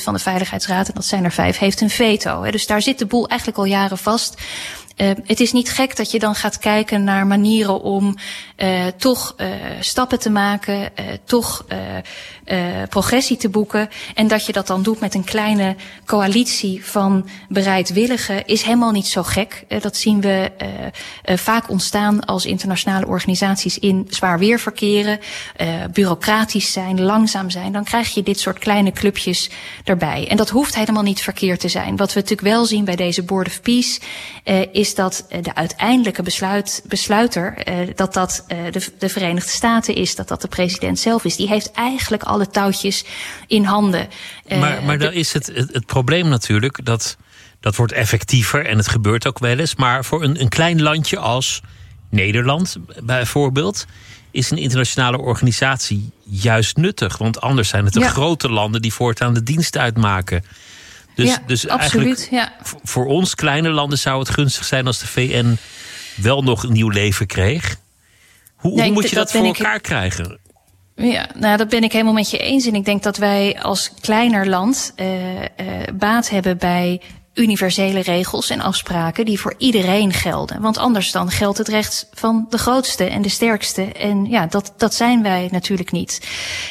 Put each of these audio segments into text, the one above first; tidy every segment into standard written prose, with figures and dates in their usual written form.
van de Veiligheidsraad, en dat zijn er 5, heeft een veto. Dus daar zit de boel eigenlijk al jaren vast. Het is niet gek dat je dan gaat kijken naar manieren om toch stappen te maken, toch progressie te boeken. En dat je dat dan doet met een kleine coalitie van bereidwilligen is helemaal niet zo gek. Dat zien we vaak ontstaan als internationale organisaties in zwaar weer verkeren, bureaucratisch zijn, langzaam zijn. Dan krijg je dit soort kleine clubjes erbij. En dat hoeft helemaal niet verkeerd te zijn. Wat we natuurlijk wel zien bij deze Board of Peace is dat de uiteindelijke besluiter, dat de Verenigde Staten is, dat de president zelf is. Die heeft eigenlijk alle touwtjes in handen. Maar dan is het probleem natuurlijk dat wordt effectiever en het gebeurt ook wel eens. Maar voor een klein landje als Nederland bijvoorbeeld is een internationale organisatie juist nuttig. Want anders zijn het de grote landen die voortaan de dienst uitmaken. Dus absoluut, eigenlijk voor ons kleine landen zou het gunstig zijn als de VN wel nog een nieuw leven kreeg. Hoe moet je dat voor elkaar krijgen? Ja, nou, dat ben ik helemaal met je eens. En ik denk dat wij als kleiner land baat hebben bij universele regels en afspraken die voor iedereen gelden. Want anders dan geldt het recht van de grootste en de sterkste. En ja, dat zijn wij natuurlijk niet.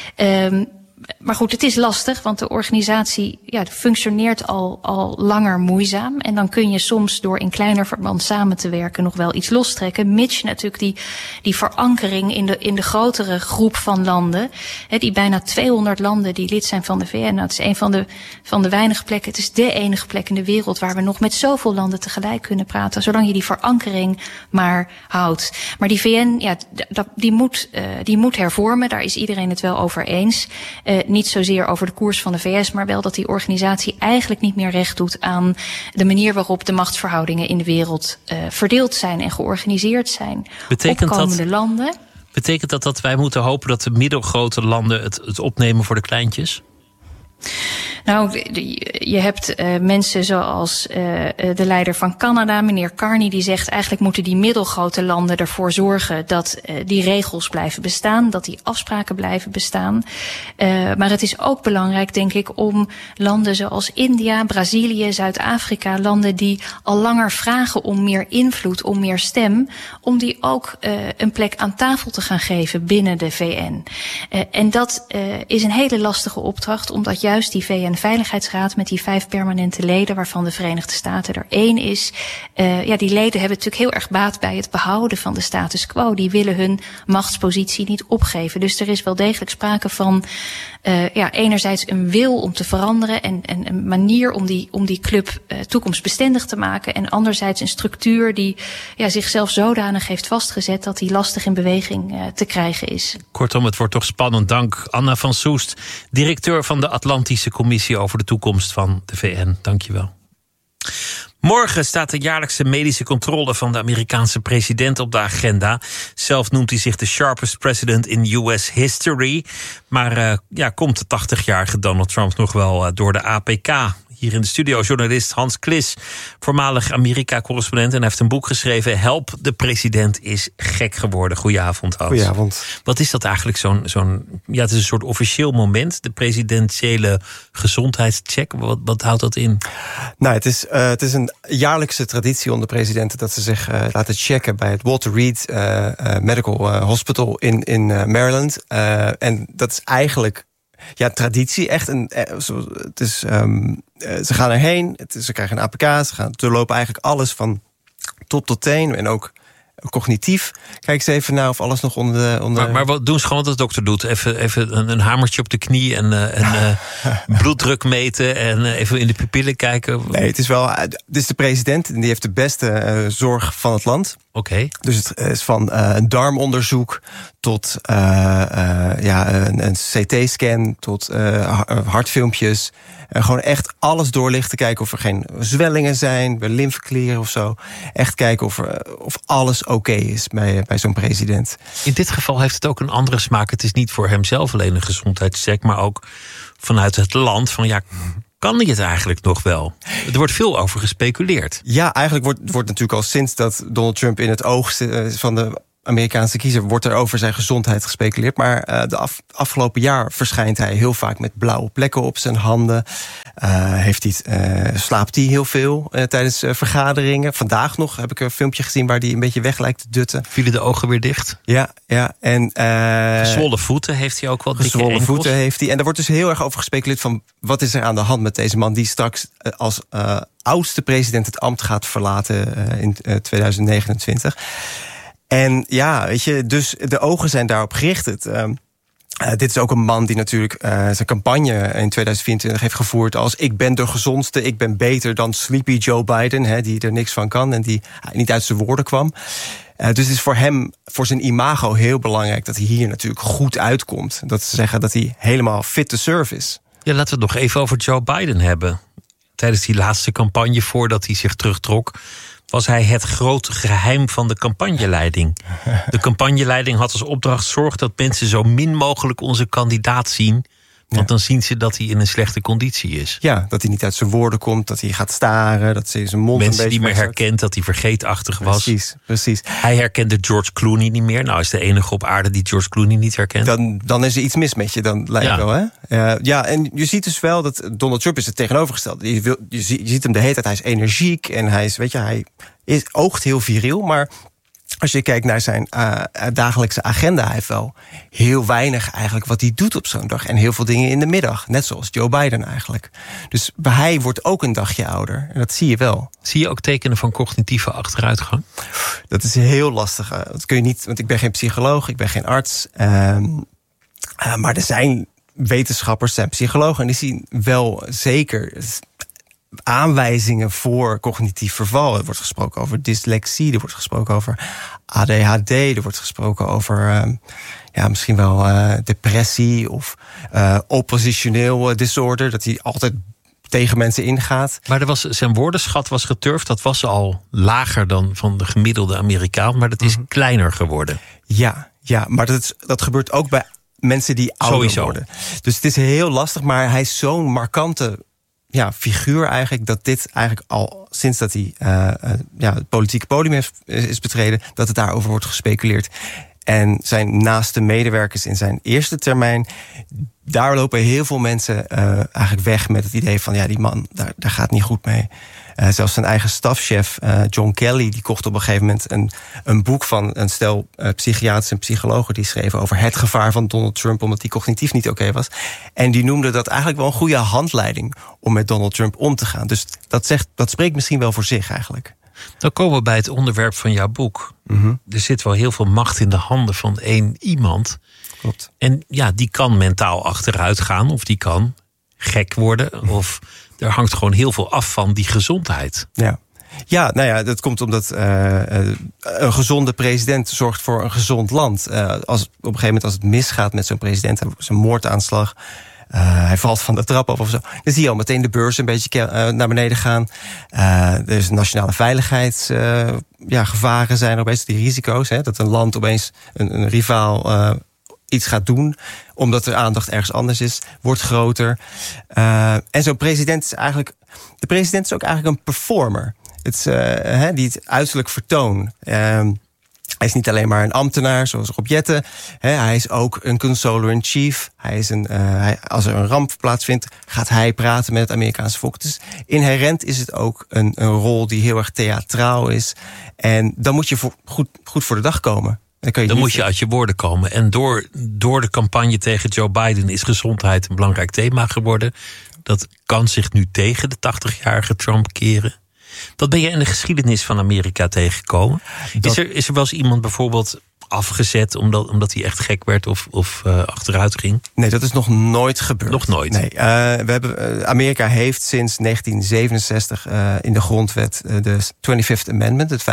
Maar goed, het is lastig, want de organisatie functioneert al langer moeizaam. En dan kun je soms door in kleiner verband samen te werken nog wel iets lostrekken. Mits je natuurlijk die verankering in de grotere groep van landen. Die bijna 200 landen die lid zijn van de VN. Nou, het is een van de weinige plekken. Het is de enige plek in de wereld waar we nog met zoveel landen tegelijk kunnen praten. Zolang je die verankering maar houdt. Maar die VN, die moet hervormen. Daar is iedereen het wel over eens. Niet zozeer over de koers van de VS, maar wel dat die organisatie eigenlijk niet meer recht doet aan de manier waarop de machtsverhoudingen in de wereld verdeeld zijn en georganiseerd zijn. Opkomende landen. Betekent dat wij moeten hopen dat de middelgrote landen het opnemen voor de kleintjes? Nou, je hebt mensen zoals de leider van Canada, meneer Carney, die zegt eigenlijk moeten die middelgrote landen ervoor zorgen dat die regels blijven bestaan, dat die afspraken blijven bestaan. Maar het is ook belangrijk, denk ik, om landen zoals India, Brazilië, Zuid-Afrika, landen die al langer vragen om meer invloed, om meer stem, om die ook een plek aan tafel te gaan geven binnen de VN. En dat is een hele lastige opdracht, omdat juist die VN-veiligheidsraad met die 5 permanente leden, waarvan de Verenigde Staten er 1 is. Die leden hebben natuurlijk heel erg baat bij het behouden van de status quo. Die willen hun machtspositie niet opgeven. Dus er is wel degelijk sprake van enerzijds een wil om te veranderen en een manier om die club toekomstbestendig te maken. En anderzijds een structuur die zichzelf zodanig heeft vastgezet dat die lastig in beweging te krijgen is. Kortom, het wordt toch spannend. Dank Anna van Soest, directeur van de Atlantische Commissie over de toekomst van de VN. Dank je wel. Morgen staat de jaarlijkse medische controle van de Amerikaanse president op de agenda. Zelf noemt hij zich de sharpest president in US history. Maar komt de 80-jarige Donald Trump nog wel door de APK? Hier in de studio journalist Hans Klis, voormalig Amerika-correspondent. En hij heeft een boek geschreven, Help, de president is gek geworden. Goedenavond, Hans. Goedenavond. Wat is dat eigenlijk, het is een soort officieel moment, de presidentiële gezondheidscheck. Wat houdt dat in? Nou, het is een jaarlijkse traditie onder presidenten dat ze zich laten checken bij het Walter Reed Medical Hospital in Maryland. En dat is eigenlijk traditie. Echt het is, ze gaan erheen, ze krijgen een APK, ze gaan doorlopen eigenlijk alles van top tot teen en ook cognitief. Kijk eens even naar of alles nog onder Maar wat doen ze gewoon wat de dokter doet? Even een hamertje op de knie en bloeddruk meten en even in de pupillen kijken? Nee, het is de president en die heeft de beste zorg van het land. Oké. Dus het is van een darmonderzoek tot een CT-scan, tot hartfilmpjes. Gewoon echt alles doorlichten, kijken of er geen zwellingen zijn, bij lymfeklieren of zo. Echt kijken of alles oké is bij zo'n president. In dit geval heeft het ook een andere smaak. Het is niet voor hemzelf alleen een gezondheidscheck, maar ook vanuit het land van kan hij het eigenlijk nog wel? Er wordt veel over gespeculeerd. Ja, eigenlijk wordt natuurlijk al sinds dat Donald Trump in het oog van de Amerikaanse kiezer wordt er over zijn gezondheid gespeculeerd. Maar de afgelopen jaar verschijnt hij heel vaak met blauwe plekken op zijn handen. Slaapt hij heel veel tijdens vergaderingen. Vandaag nog heb ik een filmpje gezien waar hij een beetje weg lijkt te dutten. Vielen de ogen weer dicht? Ja. En gezwollen voeten heeft hij ook wel. Gezwollen voeten heeft hij. En daar wordt dus heel erg over gespeculeerd van wat is er aan de hand met deze man die straks als oudste president het ambt gaat verlaten in 2029. En ja, weet je, dus de ogen zijn daarop gericht. Dit is ook een man die natuurlijk zijn campagne in 2024 heeft gevoerd als ik ben de gezondste, ik ben beter dan Sleepy Joe Biden, die er niks van kan en die niet uit zijn woorden kwam. Dus het is voor hem, voor zijn imago heel belangrijk dat hij hier natuurlijk goed uitkomt. Dat ze zeggen dat hij helemaal fit to serve is. Ja, laten we het nog even over Joe Biden hebben. Tijdens die laatste campagne, voordat hij zich terugtrok, was hij het grote geheim van de campagneleiding. De campagneleiding had als opdracht: zorg dat mensen zo min mogelijk onze kandidaat zien. Want dan zien ze dat hij in een slechte conditie is. Ja, dat hij niet uit zijn woorden komt, dat hij gaat staren, dat ze zijn mond mensen niet meer herkent, dat hij vergeetachtig was. Precies. Hij herkende George Clooney niet meer. Nou, is de enige op aarde die George Clooney niet herkent. Dan is er iets mis met je, dan lijkt wel, hè? En je ziet dus wel dat Donald Trump is het tegenovergestelde. Je ziet hem de hele tijd, hij is energiek en hij oogt heel viriel, maar als je kijkt naar zijn dagelijkse agenda, hij heeft wel heel weinig eigenlijk wat hij doet op zo'n dag. En heel veel dingen in de middag, net zoals Joe Biden eigenlijk. Dus hij wordt ook een dagje ouder. En dat zie je wel. Zie je ook tekenen van cognitieve achteruitgang? Dat is heel lastig. Dat kun je niet, want ik ben geen psycholoog, ik ben geen arts. Maar er zijn wetenschappers, zijn psychologen, en die zien wel zeker aanwijzingen voor cognitief verval. Er wordt gesproken over dyslexie, er wordt gesproken over ADHD, er wordt gesproken over misschien wel depressie of oppositioneel disorder, dat hij altijd tegen mensen ingaat. Maar zijn woordenschat was geturfd, dat was al lager dan van de gemiddelde Amerikaan, maar dat is kleiner geworden. Ja, maar dat gebeurt ook bij mensen die ouder worden. Dus het is heel lastig, maar hij is zo'n markante figuur eigenlijk, dat dit eigenlijk al sinds dat hij het politieke podium is betreden, dat het daarover wordt gespeculeerd. En zijn naaste medewerkers in zijn eerste termijn, daar lopen heel veel mensen eigenlijk weg met het idee van die man, daar gaat niet goed mee. Zelfs zijn eigen stafchef, John Kelly, die kocht op een gegeven moment een boek van een stel psychiaters en psychologen die schreven over het gevaar van Donald Trump, omdat hij cognitief niet oké was. En die noemde dat eigenlijk wel een goede handleiding om met Donald Trump om te gaan. Dus dat spreekt misschien wel voor zich eigenlijk. Dan komen we bij het onderwerp van jouw boek. Er zit wel heel veel macht in de handen van één iemand. Klopt. En die kan mentaal achteruit gaan, of die kan gek worden, of er hangt gewoon heel veel af van die gezondheid. Ja, dat komt omdat een gezonde president zorgt voor een gezond land. Op een gegeven moment als het misgaat met zo'n president, zijn moordaanslag, hij valt van de trap af of zo, dan zie je al meteen de beurs een beetje naar beneden gaan. Er is nationale veiligheidsgevaren zijn er opeens, die risico's, dat een land opeens een rivaal iets gaat doen, omdat er aandacht ergens anders is, wordt groter. En zo'n president is eigenlijk, de president is ook eigenlijk een performer. Die het uiterlijk vertoon. Hij is niet alleen maar een ambtenaar, zoals Rob Jetten. Hij is ook een consoler-in-chief. Als er een ramp plaatsvindt, gaat hij praten met het Amerikaanse volk. Dus inherent is het ook een rol die heel erg theatraal is. En dan moet je goed voor de dag komen. Dan moet je uit je woorden komen. En door de campagne tegen Joe Biden is gezondheid een belangrijk thema geworden. Dat kan zich nu tegen de 80-jarige Trump keren. Wat ben je in de geschiedenis van Amerika tegengekomen? Is er wel eens iemand bijvoorbeeld afgezet omdat hij echt gek werd of achteruit ging? Nee, dat is nog nooit gebeurd. Nog nooit? Nee, Amerika heeft sinds 1967 in de grondwet de 25th Amendment, het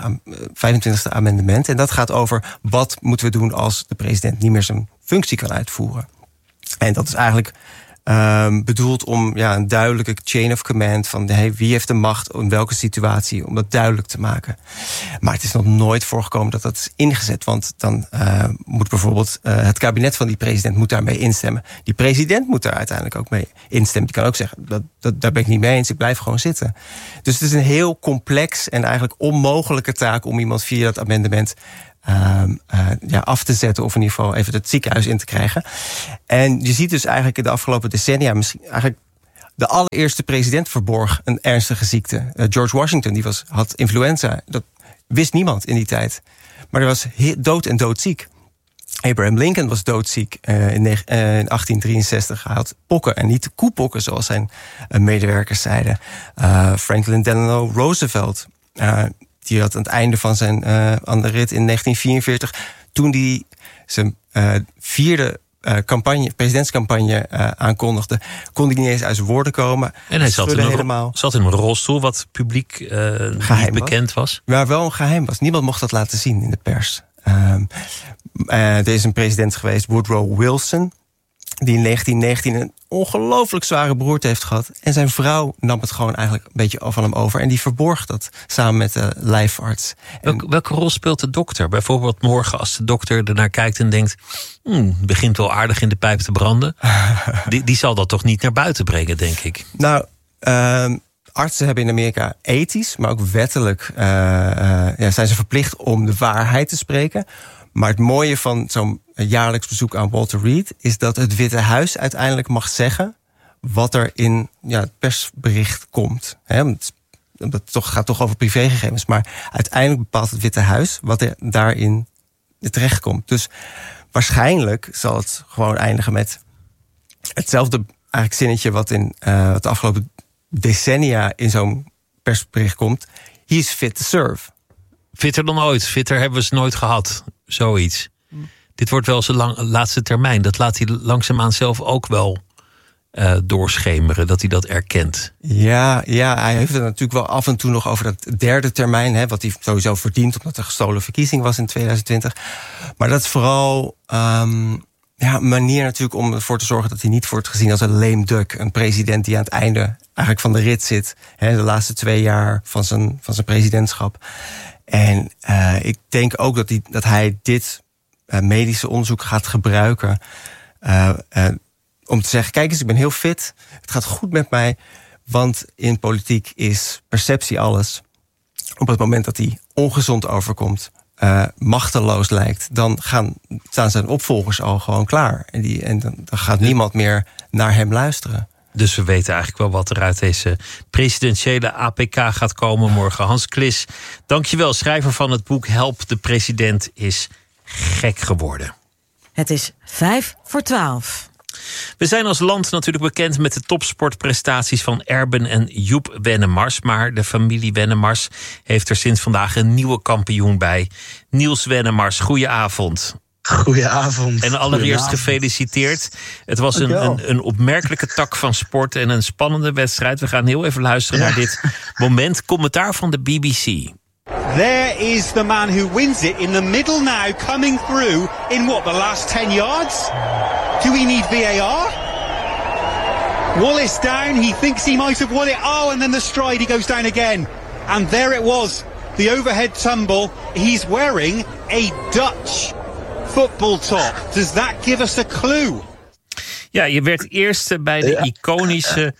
25e amendement. En dat gaat over wat moeten we doen als de president niet meer zijn functie kan uitvoeren. En dat is eigenlijk bedoeld om een duidelijke chain of command van wie heeft de macht in welke situatie, om dat duidelijk te maken. Maar het is nog nooit voorgekomen dat is ingezet, want dan moet bijvoorbeeld het kabinet van die president moet daarmee instemmen. Die president moet daar uiteindelijk ook mee instemmen. Die kan ook zeggen, daar ben ik niet mee eens, ik blijf gewoon zitten. Dus het is een heel complex en eigenlijk onmogelijke taak om iemand via dat amendement af te zetten, of in ieder geval even het ziekenhuis in te krijgen. En je ziet dus eigenlijk in de afgelopen decennia, misschien eigenlijk de allereerste president verborg een ernstige ziekte. George Washington had influenza. Dat wist niemand in die tijd. Maar hij was dood en doodziek. Abraham Lincoln was doodziek in 1863. Hij had pokken en niet de koepokken, zoals zijn medewerkers zeiden. Franklin Delano Roosevelt, die had aan het einde van zijn aan de rit in 1944... toen hij zijn vierde presidentscampagne aankondigde, kon hij niet eens uit zijn woorden komen. En hij zat in een rolstoel, wat publiek niet bekend was. Maar wel een geheim was. Niemand mocht dat laten zien in de pers. Er is een president geweest, Woodrow Wilson, die in 1919 een ongelooflijk zware beroerte heeft gehad. En zijn vrouw nam het gewoon eigenlijk een beetje van hem over. En die verborg dat samen met de lijfarts. Welke rol speelt de dokter? Bijvoorbeeld morgen als de dokter ernaar kijkt en denkt, begint wel aardig in de pijp te branden. Die zal dat toch niet naar buiten brengen, denk ik. Nou, artsen hebben in Amerika ethisch, maar ook wettelijk zijn ze verplicht om de waarheid te spreken. Maar het mooie van zo'n jaarlijks bezoek aan Walter Reed is dat het Witte Huis uiteindelijk mag zeggen wat er in het persbericht komt. Dat gaat toch over privégegevens. Maar uiteindelijk bepaalt het Witte Huis wat er daarin terechtkomt. Dus waarschijnlijk zal het gewoon eindigen met hetzelfde eigenlijk zinnetje wat in het afgelopen decennia in zo'n persbericht komt. He is fit to serve. Fitter dan ooit. Fitter hebben we ze nooit gehad. Zoiets. Dit wordt wel zijn laatste termijn. Dat laat hij langzaamaan zelf ook wel doorschemeren. Dat hij dat erkent. Ja, hij heeft het natuurlijk wel af en toe nog over dat derde termijn. Wat hij sowieso verdient, omdat er gestolen verkiezing was in 2020. Maar dat is vooral een manier natuurlijk om ervoor te zorgen dat hij niet wordt gezien als een lame duck. Een president die aan het einde eigenlijk van de rit zit. De laatste 2 jaar van zijn presidentschap. En ik denk ook dat hij dit medische onderzoek gaat gebruiken om te zeggen, kijk eens, ik ben heel fit. Het gaat goed met mij, want in politiek is perceptie alles. Op het moment dat hij ongezond overkomt, machteloos lijkt, dan staan zijn opvolgers al gewoon klaar. En dan gaat niemand meer naar hem luisteren. Dus we weten eigenlijk wel wat er uit deze presidentiële APK gaat komen morgen. Hans Klis, dankjewel. Schrijver van het boek Help, de president is gek geworden. Het is 11:55. We zijn als land natuurlijk bekend met de topsportprestaties van Erben en Joep Wennemars. Maar de familie Wennemars heeft er sinds vandaag een nieuwe kampioen bij. Niels Wennemars, goedenavond. Goedenavond. En allereerst gefeliciteerd. Het was een opmerkelijke tak van sport en een spannende wedstrijd. We gaan heel even luisteren naar dit moment. Commentaar van de BBC. There is the man who wins it in the middle now, coming through in the last 10 yards? Do we need VAR? Wallace down, he thinks he might have won it. Oh, and then the stride, he goes down again. And there it was, the overhead tumble. He's wearing a Dutch football top. Does that give us a clue? Ja, je werd eerste bij de iconische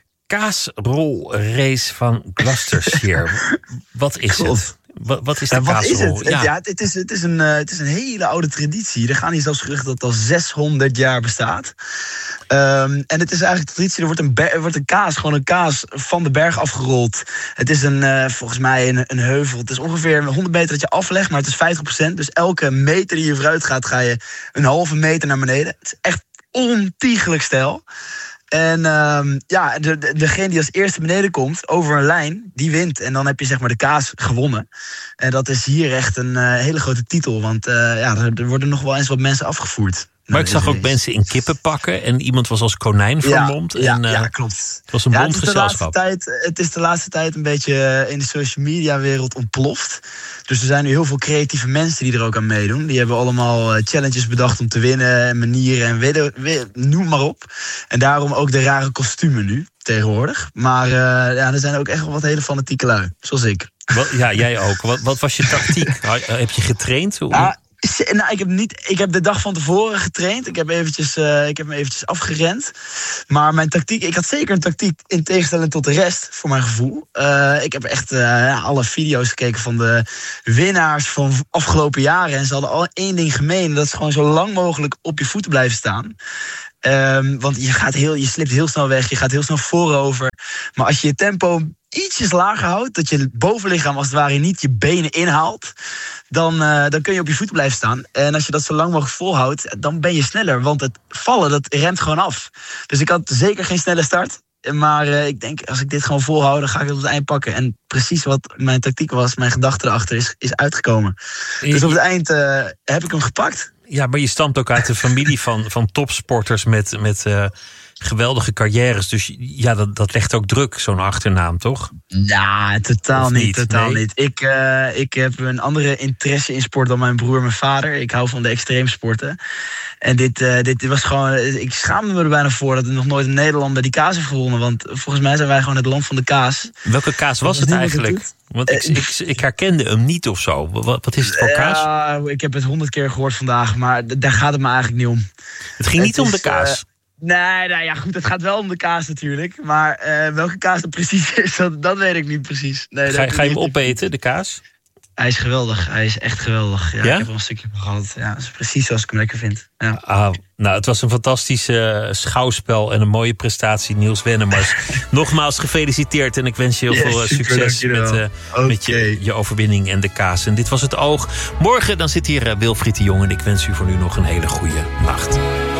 kaasrolrace van Gloucestershire. Wat is het? Wat is de kaasrol? Het is een hele oude traditie. Er gaan hier zelfs geruchten dat het al 600 jaar bestaat. En het is eigenlijk de traditie, er wordt een kaas van de berg afgerold. Het is volgens mij een heuvel. Het is ongeveer 100 meter dat je aflegt, maar het is 50%. Dus elke meter die je vooruit gaat, ga je een halve meter naar beneden. Het is echt ontiegelijk steil. En degene die als eerste beneden komt over een lijn, die wint. En dan heb je zeg maar de kaas gewonnen. En dat is hier echt een hele grote titel. Want er worden nog wel eens wat mensen afgevoerd. Maar ik zag ook mensen in kippenpakken en iemand was als konijn vermomd. Ja, klopt. Het was een bond gezelschap. Het is de laatste tijd een beetje in de social media wereld ontploft. Dus er zijn nu heel veel creatieve mensen die er ook aan meedoen. Die hebben allemaal challenges bedacht om te winnen en manieren en noem maar op. En daarom ook de rare kostumen nu, tegenwoordig. Maar er zijn ook echt wel wat hele fanatieke lui, zoals ik. Ja, jij ook. Wat was je tactiek? Heb je getraind? Nou, ik heb de dag van tevoren getraind. Ik heb me eventjes afgerend. Maar mijn tactiek, ik had zeker een tactiek in tegenstelling tot de rest, voor mijn gevoel. Ik heb echt alle video's gekeken van de winnaars van afgelopen jaren. En ze hadden al één ding gemeen. Dat is gewoon zo lang mogelijk op je voeten blijven staan. Want je slipt heel snel weg, je gaat heel snel voorover. Maar als je je tempo ietsjes lager houdt, dat je bovenlichaam als het ware niet je benen inhaalt, dan kun je op je voeten blijven staan. En als je dat zo lang mogelijk volhoudt, dan ben je sneller. Want het vallen, dat remt gewoon af. Dus ik had zeker geen snelle start. Maar ik denk, als ik dit gewoon volhoud, dan ga ik het op het eind pakken. En precies wat mijn tactiek was, mijn gedachte erachter is uitgekomen. Dus op het eind heb ik hem gepakt. Ja, maar je stamt ook uit een familie van topsporters met geweldige carrières. Dus ja, dat legt ook druk, zo'n achternaam, toch? Ja, totaal niet. Ik heb een andere interesse in sport dan mijn broer en mijn vader. Ik hou van de extreemsporten. En dit was gewoon... Ik schaamde me er bijna voor dat er nog nooit een Nederlander die kaas heeft gewonnen. Want volgens mij zijn wij gewoon het land van de kaas. Welke kaas was het eigenlijk? Want ik herkende hem niet of zo. Wat is het voor kaas? Ik heb het 100 keer gehoord vandaag, maar daar gaat het me eigenlijk niet om. Het ging niet om de kaas? Nee, nou ja, goed, het gaat wel om de kaas natuurlijk. Maar welke kaas dat precies is, dat weet ik niet precies. Nee, ga je hem opeten, de kaas? Hij is geweldig. Hij is echt geweldig. Ja? Ik heb er een stukje van gehad. Ja, dat is precies zoals ik hem lekker vind. Ja. Nou, het was een fantastische schouwspel en een mooie prestatie, Niels Wennemars. Nogmaals gefeliciteerd en ik wens je heel veel succes met je overwinning en de kaas. En dit was Het Oog. Morgen dan zit hier Wilfried de Jong en ik wens u voor nu nog een hele goede nacht.